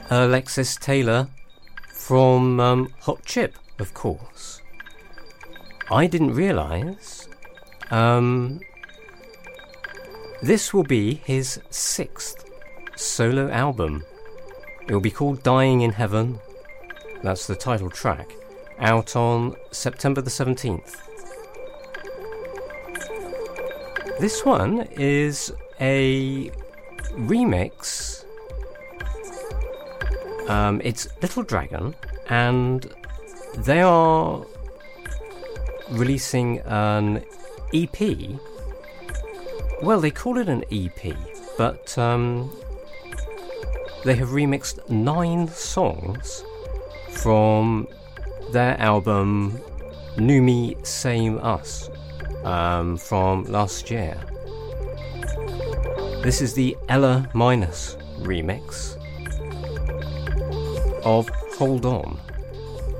Alexis Taylor from Hot Chip, of course. I didn't realise this will be his 6th solo album. It will be called Dying in Heaven. That's the title track. Out on September the 17th. This one is a remix. It's Little Dragon, and they are releasing an EP. Well, they call it an EP, but they have remixed 9 songs from their album New Me, Same Us from last year. This is the Ella Minus remix of Hold On.